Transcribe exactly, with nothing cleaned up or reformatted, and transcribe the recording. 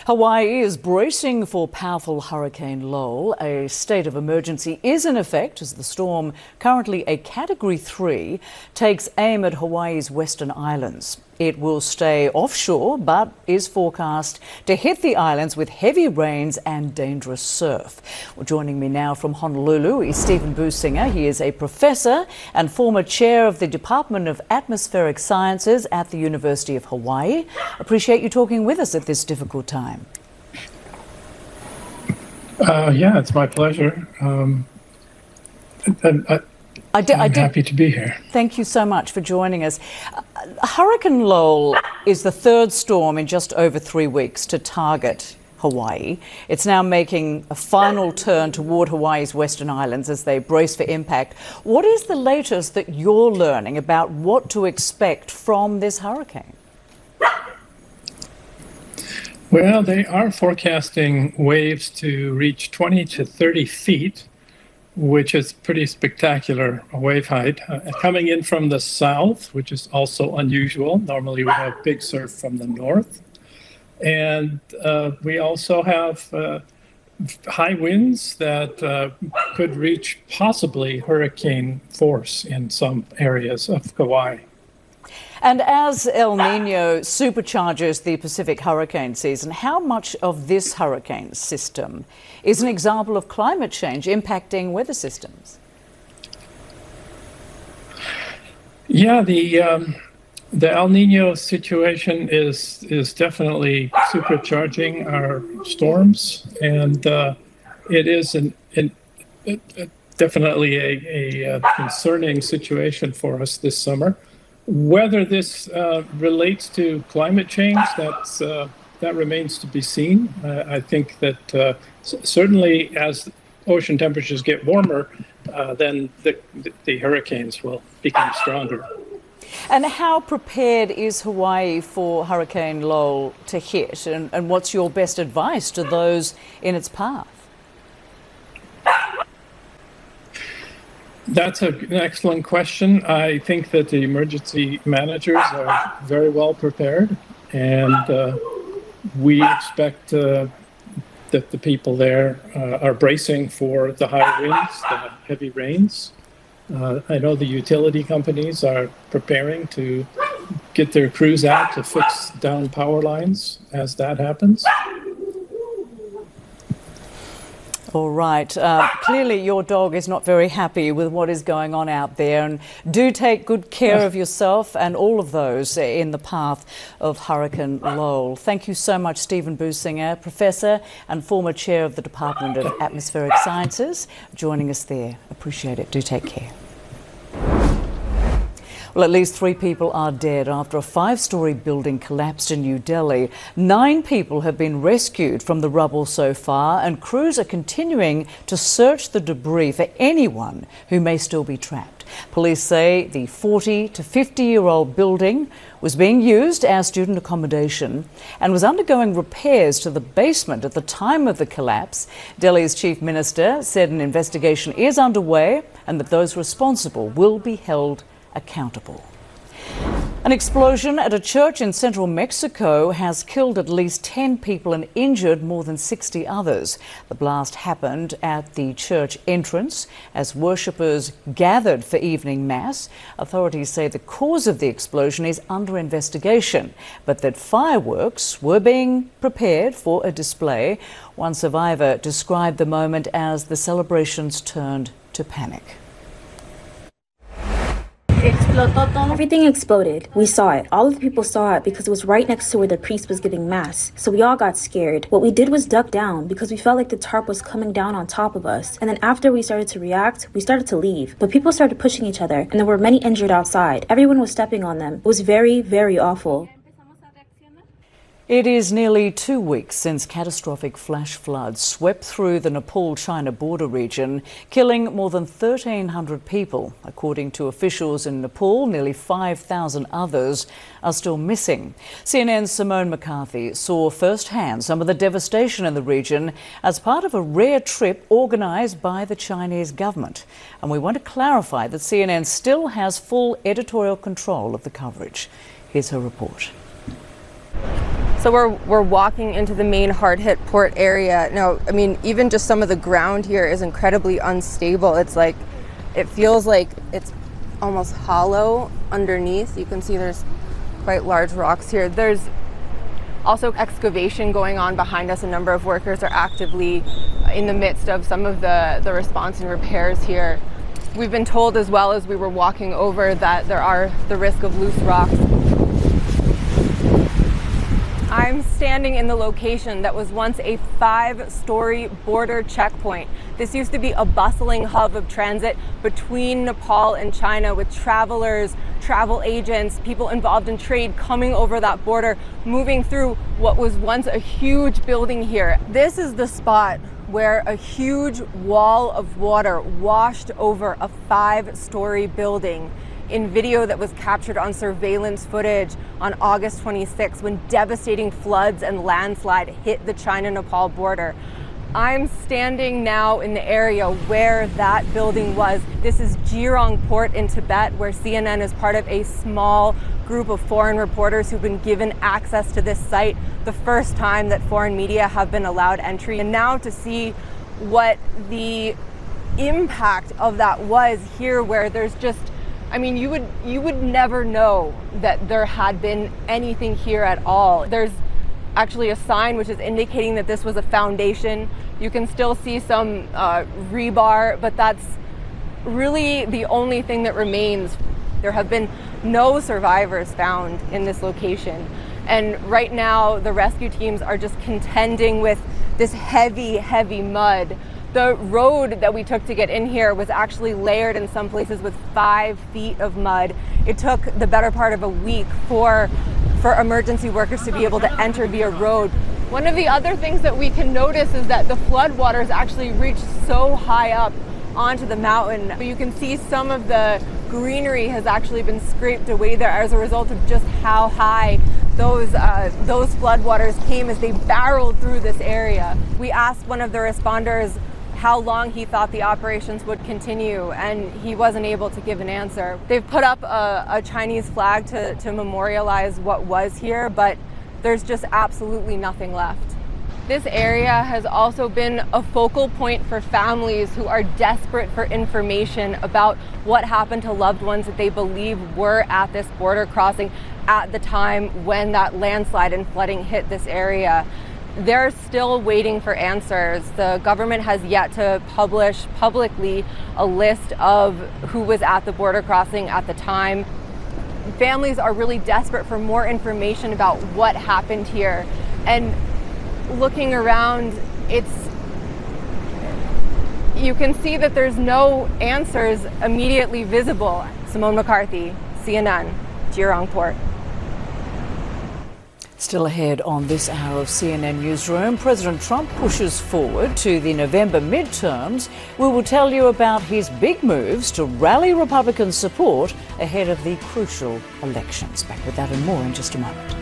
Hawaii is bracing for powerful Hurricane Lowell. A state of emergency is in effect as the storm, currently a Category three, takes aim at Hawaii's western islands. It will stay offshore but is forecast to hit the islands with heavy rains and dangerous surf. Well, joining me now from Honolulu is Stephen Businger. He is a professor and former chair of the Department of Atmospheric Sciences at the University of Hawaii. Appreciate you talking with us at this difficult time. Uh, yeah, it's my pleasure. Um, I, I, I did, I'm I did, happy to be here. Thank you so much for joining us. Uh, Hurricane Lowell is the third storm in just over three weeks to target Hawaii. It's now making a final turn toward Hawaii's western islands as they brace for impact. What is the latest that you're learning about what to expect from this hurricane? Well, they are forecasting waves to reach twenty to thirty feet, which is pretty spectacular wave height. Uh, coming in from the south, which is also unusual. Normally we have big surf from the north. And uh, we also have uh, high winds that uh, could reach possibly hurricane force in some areas of Kauai. And as El Nino supercharges the Pacific hurricane season, how much of this hurricane system is an example of climate change impacting weather systems? Yeah, the um, the El Nino situation is is definitely supercharging our storms, and uh, it is an, an, a, a, definitely a, a concerning situation for us this summer. Whether this uh, relates to climate change, that's, uh, that remains to be seen. Uh, I think that uh, certainly as ocean temperatures get warmer, uh, then the, the hurricanes will become stronger. And how prepared is Hawaii for Hurricane Lowell to hit? And, and what's your best advice to those in its path? That's a, an excellent question. I think that the emergency managers are very well prepared, and uh, we expect uh, that the people there uh, are bracing for the high winds, the heavy rains. Uh, I know the utility companies are preparing to get their crews out to fix down power lines as that happens. All right. Uh, clearly, your dog is not very happy with what is going on out there. And do take good care of yourself and all of those in the path of Hurricane Lowell. Thank you so much, Stephen Businger, professor and former chair of the Department of Atmospheric Sciences, joining us there. Appreciate it. Do take care. Well, at least three people are dead after a five-storey building collapsed in New Delhi. Nine people have been rescued from the rubble so far, and crews are continuing to search the debris for anyone who may still be trapped. Police say the forty to fifty-year-old building was being used as student accommodation and was undergoing repairs to the basement at the time of the collapse. Delhi's chief minister said an investigation is underway and that those responsible will be held accountable. An explosion at a church in central Mexico has killed at least ten people and injured more than sixty others. The blast happened at the church entrance as worshippers gathered for evening mass. Authorities say the cause of the explosion is under investigation, but that fireworks were being prepared for a display. One survivor described the moment as the celebrations turned to panic. Everything exploded. We saw it. All of the people saw it because it was right next to where the priest was giving mass. So we all got scared. What we did was duck down because we felt like the tarp was coming down on top of us. And then after we started to react, we started to leave. But people started pushing each other, and there were many injured outside. Everyone was stepping on them. It was very, very awful. It is nearly two weeks since catastrophic flash floods swept through the Nepal-China border region, killing more than thirteen hundred people. According to officials in Nepal, nearly five thousand others are still missing. C N N's Simone McCarthy saw firsthand some of the devastation in the region as part of a rare trip organised by the Chinese government. And we want to clarify that C N N still has full editorial control of the coverage. Here's her report. So we're, we're walking into the main hard-hit port area. Now, I mean, even just some of the ground here is incredibly unstable. It's like, it feels like it's almost hollow underneath. You can see there's quite large rocks here. There's also excavation going on behind us. A number of workers are actively in the midst of some of the, the response and repairs here. We've been told as well as we were walking over that there are the risk of loose rocks. I'm standing in the location that was once a five-story border checkpoint. This used to be a bustling hub of transit between Nepal and China, with travelers, travel agents, people involved in trade coming over that border, moving through what was once a huge building here. This is the spot where a huge wall of water washed over a five-story building in video that was captured on surveillance footage on August twenty-sixth, when devastating floods and landslide hit the China-Nepal border. I'm standing now in the area where that building was. This is Jirong Port in Tibet, where C N N is part of a small group of foreign reporters who've been given access to this site, the first time that foreign media have been allowed entry. And now to see what the impact of that was here, where there's just, I mean, you would you would never know that there had been anything here at all. There's actually a sign which is indicating that this was a foundation. You can still see some uh, rebar, but that's really the only thing that remains. There have been no survivors found in this location. And right now, the rescue teams are just contending with this heavy, heavy mud. The road that we took to get in here was actually layered in some places with five feet of mud. It took the better part of a week for, for emergency workers to be able to enter via road. One of the other things that we can notice is that the floodwaters actually reached so high up onto the mountain. You can see some of the greenery has actually been scraped away there as a result of just how high those uh, those floodwaters came as they barreled through this area. We asked one of the responders how long he thought the operations would continue, and he wasn't able to give an answer. They've put up a, a Chinese flag to, to memorialize what was here, but there's just absolutely nothing left. This area has also been a focal point for families who are desperate for information about what happened to loved ones that they believe were at this border crossing at the time when that landslide and flooding hit this area. They're still waiting for answers. The government has yet to publish publicly a list of who was at the border crossing at the time. Families are really desperate for more information about what happened here. And looking around, it's you can see that there's no answers immediately visible. Simone McCarthy, C N N, Jirong Port. Still ahead on this hour of C N N Newsroom, President Trump pushes forward to the November midterms. We will tell you about his big moves to rally Republican support ahead of the crucial elections. Back with that and more in just a moment.